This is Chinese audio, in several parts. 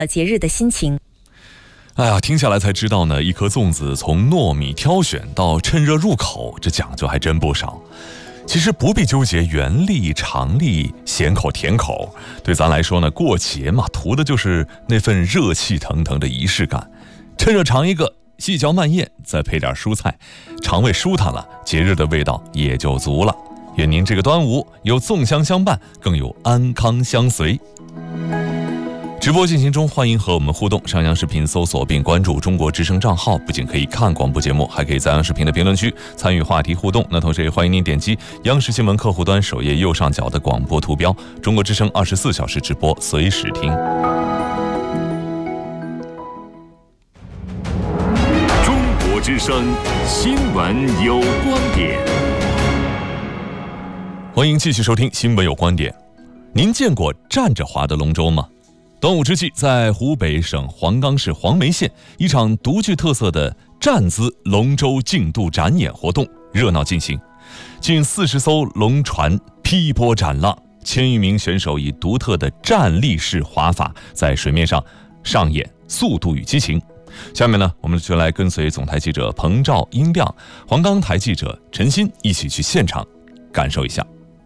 节日的心情。 哎呀，听下来才知道呢，一颗粽子从糯米挑选到趁热入口，这讲究还真不少。其实不必纠结原粒、长粒、咸口、甜口，对咱来说呢，过节嘛，图的就是那份热气腾腾的仪式感。趁热尝一个，细嚼慢咽，再配点蔬菜，肠胃舒坦了，节日的味道也就足了。愿您这个端午有粽香相伴，更有安康相随。直播进行中，欢迎和我们互动。上央视频搜索并关注中国之声账号，不仅可以看广播节目，还可以在央视频的评论区参与话题互动。那同时也欢迎您点击央视新闻客户端首页右上角的广播图标，中国之声24小时直播，随时听。 中国之声新闻有观点， 欢迎继续收听新闻有观点。您见过站着划的龙舟吗？端午之际，在湖北省黄冈市黄梅县，一场独具特色的站姿龙舟竞渡展演活动热闹进行。近40艘龙船劈波斩浪，1000余名选手以独特的站立式划法在水面上上演速度与激情。下面呢，我们就来跟随总台记者彭兆、殷亮、黄冈台记者陈鑫一起去现场感受一下。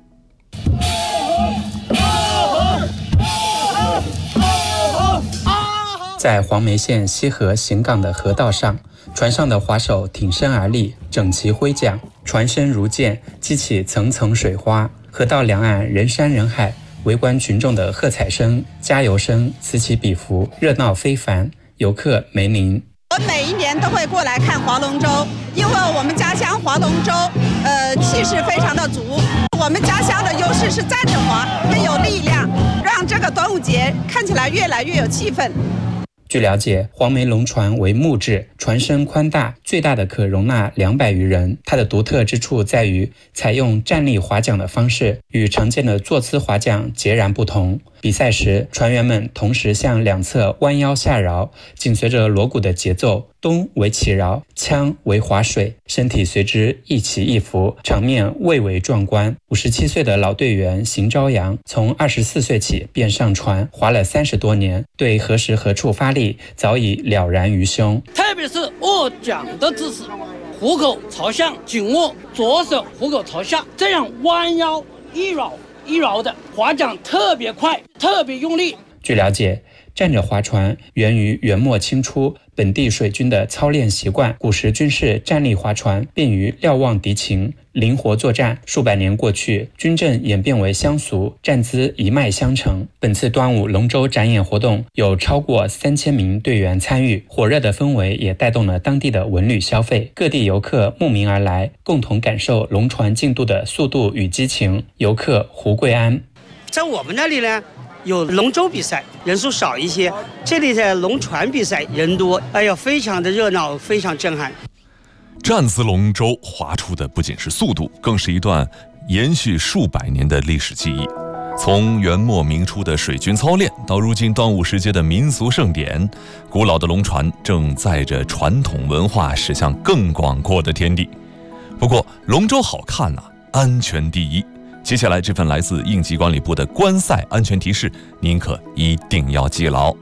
在黄梅县西河行港的河道上，船上的划手挺身而立，整齐挥桨，船身如箭，激起层层水花。河道两岸人山人海，围观群众的喝彩声、加油声此起彼伏，热闹非凡。游客梅林： 我每一年都会过来看划龙舟，因为我们家乡划龙舟，气势非常的足。我们家乡的优势是站着划，更有力量，让这个端午节看起来越来越有气氛。 据了解，黄梅龙船为木质，船身宽大，最大的可容纳200余人。它的独特之处在于采用站立划桨的方式，与常见的坐姿划桨截然不同。比赛时，船员们同时向两侧弯腰下饶，紧随着锣鼓的节奏，咚为起饶，锵为划水，身体随之一起一伏，场面蔚为壮观。57岁的老队员邢朝阳，从24岁起便上船划了30多年，对何时何处发力早已了然于胸。 特别是握桨的姿势，虎口朝向，紧握左手虎口朝下，这样弯腰一绕一绕的划桨特别快，特别用力。 据了解，站着划船源于元末清初本地水军的操练习惯，古时军事站立划船便于瞭望敌情，灵活作战。数百年过去，军阵演变为乡俗，站姿一脉相承。本次端午龙舟展演活动有超过3000名队员参与，火热的氛围也带动了当地的文旅消费，各地游客慕名而来，共同感受龙船竞渡的速度与激情。游客胡桂安： 在我们那里呢，有龙舟比赛，人数少一些，这里的龙船比赛人多，哎呀，非常的热闹，非常震撼。 站姿龙舟划出的不仅是速度，更是一段延续数百年的历史记忆。从元末明初的水军操练，到如今端午时节的民俗盛典，古老的龙船正载着传统文化驶向更广阔的天地。不过龙舟好看啊，安全第一。接下来这份来自应急管理部的观赛安全提示，您可一定要记牢。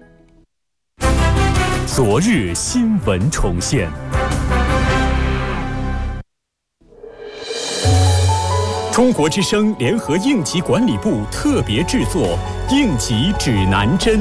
昨日新闻重现。中国之声联合应急管理部特别制作《应急指南针》。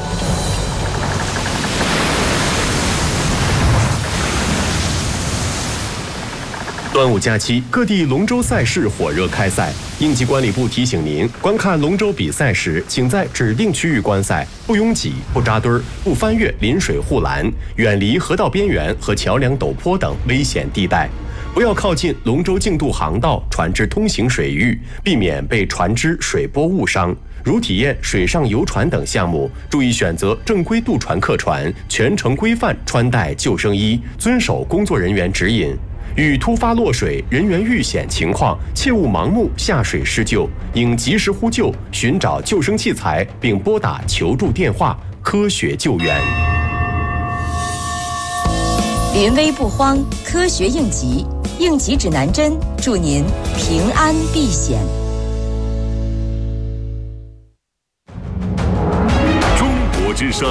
端午假期，各地龙舟赛事火热开赛。应急管理部提醒您，观看龙舟比赛时，请在指定区域观赛，不拥挤、不扎堆儿、不翻越临水护栏，远离河道边缘和桥梁陡坡等危险地带。不要靠近龙舟竞渡航道、船只通行水域，避免被船只水波误伤。如体验水上游船等项目，注意选择正规渡船客船，全程规范穿戴救生衣，遵守工作人员指引。遇突发落水、人员遇险情况，切勿盲目下水施救，应及时呼救，寻找救生器材，并拨打求助电话，科学救援。 临危不慌，科学应急，应急指南针，祝您平安避险。 中国之智商。